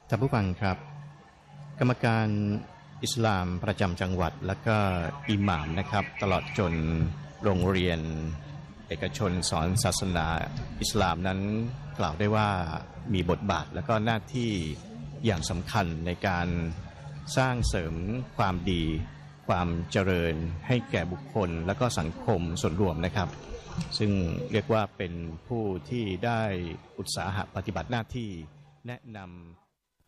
ท่านผู้ฟังครับกรรมการอิสลามประจำจังหวัดและก็อิหม่ามนะครับตลอดจนโรงเรียนเอกชนสอนศาสนาอิสลามนั้นกล่าวได้ว่ามีบทบาทและก็หน้าที่อย่างสำคัญในการสร้างเสริมความดีความเจริญให้แก่บุคคลและก็สังคมส่วนรวมนะครับซึ่งเรียกว่าเป็นผู้ที่ได้อุตสาหะปฏิบัติหน้าที่แนะนำ